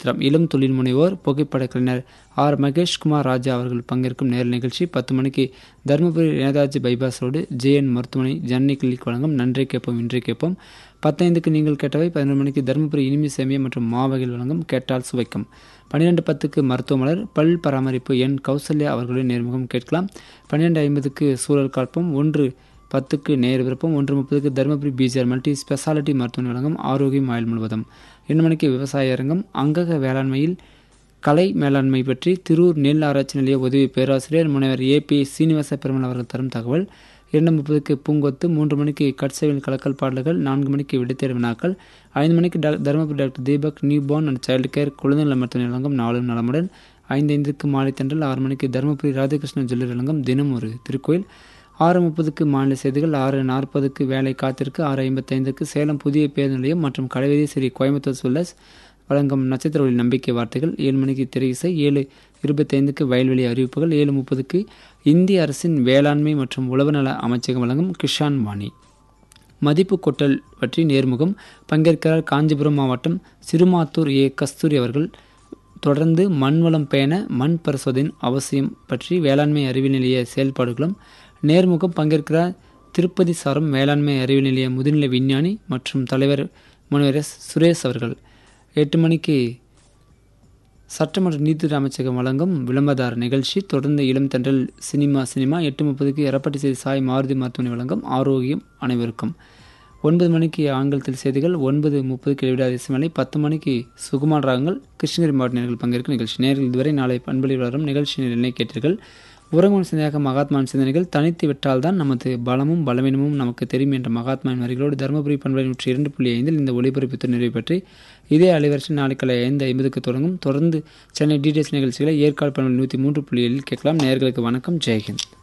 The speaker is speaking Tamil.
நட்சத்திரம். இளம் தொழில் முனைவோர் புகைப்பட கலைஞர் ஆர். மகேஷ்குமார் ராஜா அவர்கள் பங்கேற்கும் நேரல் நிகழ்ச்சி. 10 மணிக்கு Dharmapuri Netaji bypass road JN மருத்துவமனை ஜன்னி கிளினிக் வழங்கும் நன்றி கேட்போம் இன்றே கேட்போம். 10:05க்கு நீங்கள் கேட்டவை. 11 மணிக்கு தருமபுரி இனிமை சேமியா மற்றும் மாவகைகள் வழங்கும் கேட்டால் சுவைக்கும். 12:10க்கு மருத்துவ மலர் பல் பராமரிப்பு என் கௌசல்யா அவர்களின் நேர்முகம் கேட்கலாம். 12:50க்கு சூழல் காப்போம். 1:10க்கு நேர் விருப்பம். 1:30க்கு தருமபுரி பிஜிஆர் மல்டி ஸ்பெஷாலிட்டி மருத்துவமனை வழங்கும் ஆரோக்கியம் ஆயுள் முழுவதும். 2 மணிக்கு விவசாய அரங்கம் அங்கக வேளாண்மையில் கலை மேலாண்மை பற்றி திருவூர் நெல் ஆராய்ச்சி நிலைய உதவி பேராசிரியர் முனைவர் ஏ.பி. சீனிவாச பெருமாள் அவர்கள் தரும் தகவல். 2:30க்கு பூங்கொத்து. 3 மணிக்கு கட்சவில் கலக்கல் பாடல்கள். 4 மணிக்கு விடைத்தேர்வு வினாக்கள். 5 மணிக்கு Dharmapuri doctor Deepak new born and child care குழந்தை நல மருத்துவமனை வழங்கும் நாளும் நலமுடன். 5:05க்கு மாலை தென்றல். 6 மணிக்கு தருமபுரி ராதாகிருஷ்ணன் ஜுவல்லரி வழங்கும் தினம் ஒரு திருக்கோயில். 6:30க்கு மாநில செய்திகள். 6:40க்கு வேலை காத்திருக்கு. 6:55க்கு சேலம் புதிய பேருந்து நிலையம் மற்றும் கடைவீதி ஸ்ரீ கோயம்புத்தூர் சுல்லஸ் வழங்கும் நட்சத்திர ஒளி நம்பிக்கை வார்த்தைகள். 7 மணிக்கு திரை இசை. 7:25க்கு வயல்வெளி அறிவிப்புகள். 7:30க்கு இந்திய அரசின் வேளாண்மை மற்றும் உழவு நல அமைச்சகம் வழங்கும் கிஷான் வாணி. மதிப்பு கொட்டல் பற்றி நேர்முகம். பங்கேற்கிறார் காஞ்சிபுரம் மாவட்டம் சிறுமாத்தூர் ஏ. கஸ்தூரி அவர்கள். தொடர்ந்து மண்வளம் பேண மண் பரிசோதனையின் அவசியம் பற்றி வேளாண்மை அறிவியல் நிலைய செயல்பாடுகளும் நேர்முகம். பங்கேற்கிறார் திருப்பதி சாரம் வேளாண்மை அறிவியல் நிலைய முதுநிலை விஞ்ஞானி மற்றும் தலைவர் முனைவர் எஸ். சுரேஷ் அவர்கள். 8 மணிக்கு சட்டமன்ற நீதித்துறை அமைச்சகம் வழங்கும் விளம்பரதார நிகழ்ச்சி. தொடர்ந்து இளம் தென்றல் சினிமா. 8:30க்கு எரப்பட்டி ஸ்ரீ சாய் மாருதி மருத்துவமனை வழங்கும் ஆரோக்கியம் அனைவருக்கும். 9 மணிக்கு ஆங்கிலத்தில் செய்திகள். 9:30க்கு இடைவிடாத இசைமலை. 10 மணிக்கு சுகுமார் ராகங்கள் கிருஷ்ணகிரி மாவட்ட நேர்கள் பங்கேற்கும் நிகழ்ச்சி. நேர்கள் இதுவரை நாளை பண்பலில் வரும் நிகழ்ச்சி நிலை கேட்டீர்கள். உறங்குவன் சிந்தையாக மகாத்மாவின் சிந்தனைகள் தனித்து விட்டால்தான் நமது பலமும் பலவீனமும் நமக்கு தெரியும் என்ற மகாத்மாவின் வரிகளோடு தருமபுரி பண்பலை 102.5 இந்த ஒளிபரப்பு நிறைவு பெற்று இதே அலைவரிசை நாளை காலை 5:50க்கு தொடங்கும். தொடர்ந்து சென்னை டிடிஎஸ் நிகழ்ச்சிகளை ஏற்காடு பண்பலை 103.7 கேட்கலாம். நேயர்களுக்கு வணக்கம். ஜெய்ஹிந்த்.